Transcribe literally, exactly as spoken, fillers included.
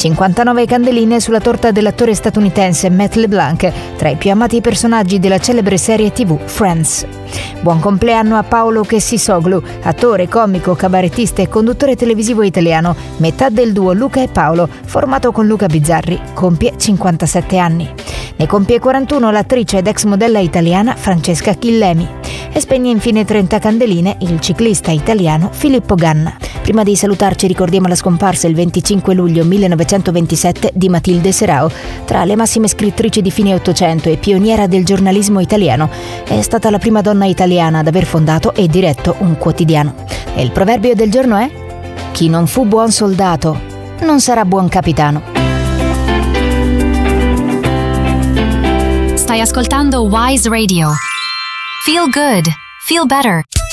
cinquantanove candeline sulla torta dell'attore statunitense Matt LeBlanc, tra i più amati personaggi della celebre serie tivù Friends. Buon compleanno a Paolo Chessisoglu, attore, comico, cabarettista e conduttore televisivo italiano, metà del duo Luca e Paolo, formato con Luca Bizzarri, compie cinquantasette anni. Ne compie quarantuno l'attrice ed ex modella italiana Francesca Chillemi. E spegne infine trenta candeline il ciclista italiano Filippo Ganna. Prima di salutarci ricordiamo la scomparsa il venticinque luglio millenovecentoventisette di Matilde Serao. Tra le massime scrittrici di fine Ottocento e pioniera del giornalismo italiano, è stata la prima donna italiana ad aver fondato e diretto un quotidiano. E il proverbio del giorno è: chi non fu buon soldato non sarà buon capitano. Stai ascoltando Wise Radio. Feel good. Feel better.